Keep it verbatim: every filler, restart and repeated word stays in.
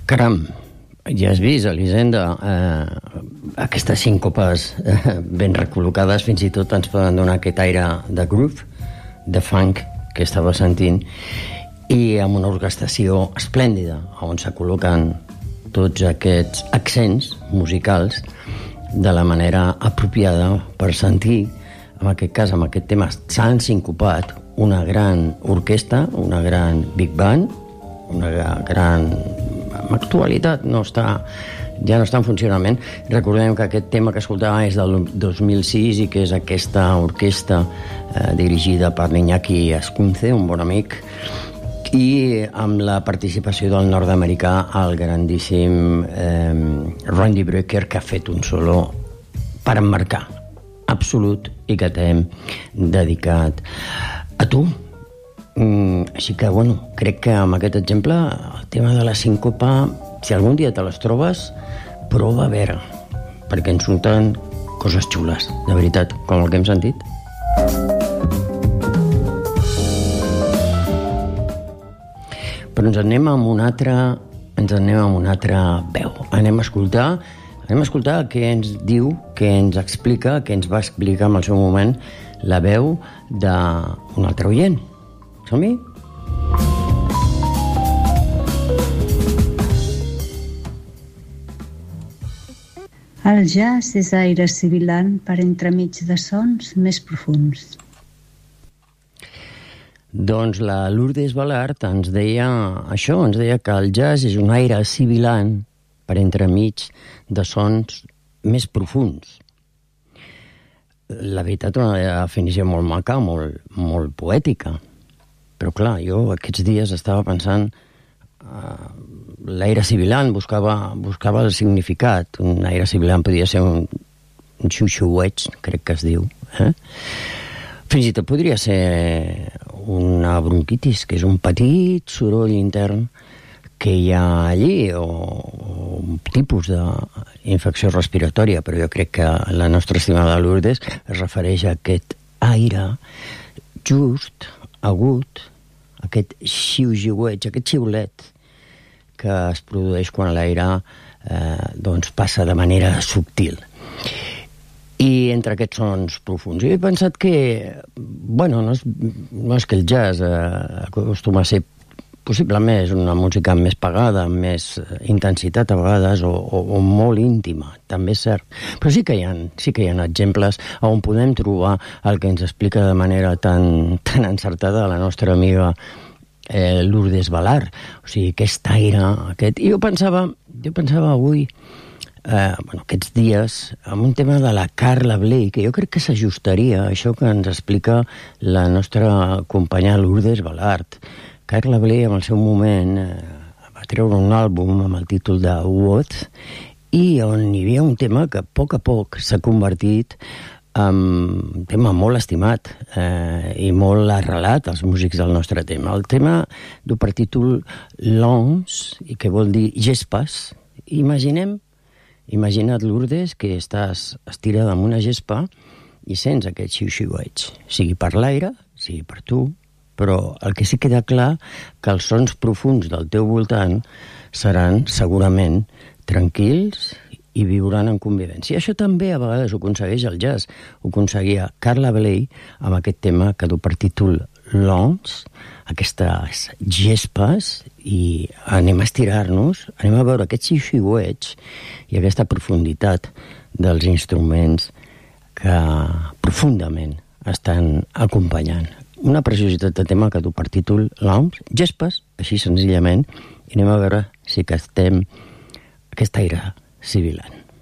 Caram, ja has vist, Elisenda, eh, aquestes síncopes eh, ben recol·locades fins i tot ens poden donar aquest aire de groove, de funk que estava sentint, i amb una orquestació esplèndida, on se col·loquen tots aquests accents musicals de la manera apropiada per sentir, en aquest cas, amb aquest tema tan sincopat, una gran orquestra, una gran big band, una gran... en actualitat no està, ja no està en funcionament. Recordem que aquest tema que escoltàvem és del dos mil sis i que és aquesta orquestra eh, dirigida per Iñaki Ascunce, un bon amic, i amb la participació del nord-americà, el grandíssim eh, Randy Brecker, que ha fet un solo per emmarcar absolut i que t'hem dedicat a tu. Mm, així que, bueno, crec que amb aquest exemple el tema de la síncopa, si algun dia te les trobes, prova a veure, perquè ens surten coses xules, de veritat, com el que hem sentit. Però ens anem amb una altra, ens anem amb una altra veu. Anem a escoltar, anem a escoltar què ens diu, què ens explica, què ens va explicar en el seu moment la veu d'un altre oient. Som-hi? El jazz és aire sibilant per entremig de sons més profuns. Doncs la Lourdes Balart ens deia això, ens deia que el jazz és un aire sibilant per entremig de sons més profuns. La veritat, una definició molt maca, molt, molt poètica. Però clar, jo aquests dies estava pensant uh, l'aire sibilant, buscava, buscava el significat. Un aire sibilant podia ser un, un xiu-xiueig, crec que es diu. Eh? Fins i tot podria ser una bronquitis, que és un petit soroll intern que hi ha allí, o, o un tipus d'infecció respiratòria, però jo crec que la nostra estimada Lourdes es refereix a aquest aire just, agut, aquest xiu-xiueig, aquest xiulet que es produeix quan l'aire eh, doncs passa de manera subtil. I entre aquests sons profuns. Jo he pensat que, bueno, no és, no és que el jazz eh, acostuma a ser possiblement és una música més pagada, amb més intensitat a vegades, o, o, o molt íntima, també és cert. Però sí que hi ha, sí que hi ha exemples on podem trobar el que ens explica de manera tan, tan encertada la nostra amiga eh, Lourdes Balart. O sigui, aquest aire, aquest... I jo pensava, jo pensava avui, eh, bueno, aquests dies, amb un tema de la Carla Bley, que jo crec que s'ajustaria a això que ens explica la nostra companya Lourdes Balart. Carla Bley, en el seu moment, eh, va treure un àlbum amb el títol de What, i on hi havia un tema que a poc a poc s'ha convertit en un tema molt estimat eh, i molt arrelat als músics del nostre tema. El tema du per títol Lons, i que vol dir gespas. Imaginem, imagina't, Lourdes, que estàs estirada en una gespa i sents aquest xiu-xiueig, sigui per l'aire, sigui per tu, però el que sí queda clar que els sons profuns del teu voltant seran segurament tranquils i viuran en convivència. Això també a vegades ho aconsegueix el jazz. Ho aconseguia Carla Bley amb aquest tema que du per títol Lons, aquestes gespes, i anem a estirar-nos, anem a veure aquest xiu-xiueig i aquesta profunditat dels instruments que profundament estan acompanyant. Una preciositat de tema que du per títol Lons, gespes, així senzillament, i anem a veure si que estem aquest aire sibilant.